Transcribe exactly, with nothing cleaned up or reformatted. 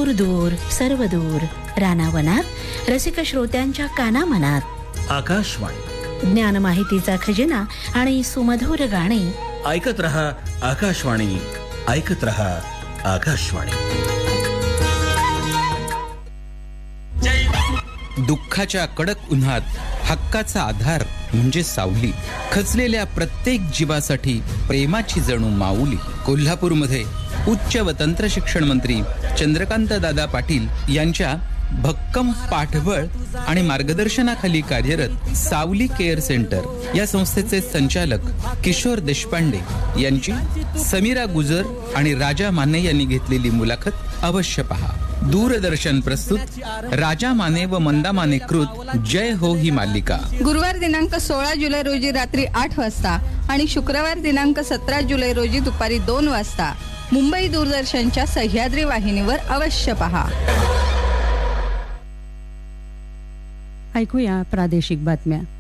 दूर दूर सर्व दूर रानावनात रसिक श्रोत्यांच्या कानामनात आकाशवाणी ज्ञान माहितीचा खजिना आणि सुमधुर गाणी. ऐकत रहा आकाशवाणी, ऐकत रहा आकाशवाणी. दुःखाच्या कडक उन्हात हक्काचा आधार म्हणजे सावली. खचलेल्या प्रत्येक जीवासाठी प्रेमाची जणू माऊली. कोल्हापूरमध्ये उच्च व तंत्र शिक्षण मंत्री चंद्रकांत दादा पाटील यांच्या भक्कम पाठबळ आणि मार्गदर्शनाखाली कार्यरत सावली केअर सेंटर या संस्थेचे संचालक किशोर देशपांडे यांची समीरा गुजर आणि राजा माने यांनी घेतलेली मुलाखत अवश्य पहा. दूरदर्शन प्रस्तुत राजा माने व मंदा माने कृत जय हो ही मालिका गुरुवार दिनांक सोळा जुलै रोजी रात्री आठ वाजता आणि शुक्रवार दिनांक सतरा जुलै रोजी दुपारी दोन वाजता मुंबई दूरदर्शनच्या सह्याद्री वाहिनीवर अवश्य पहा. ऐकूया प्रादेशिक बातम्या.